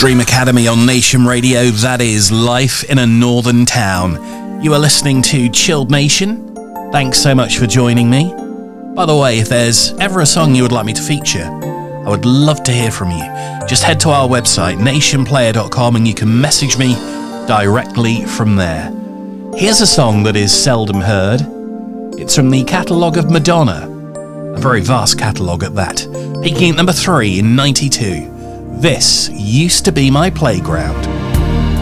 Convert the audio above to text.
Dream Academy on Nation Radio. That is Life in a Northern Town. You are listening to Chilled Nation. Thanks so much for joining me. By the way, if there's ever a song you would like me to feature, I would love to hear from you. Just head to our website, nationplayer.com, and you can message me directly from there. Here's a song that is seldom heard. It's from the catalogue of Madonna. A very vast catalogue at that. Peaking at number 3 in '92. This used to be my playground.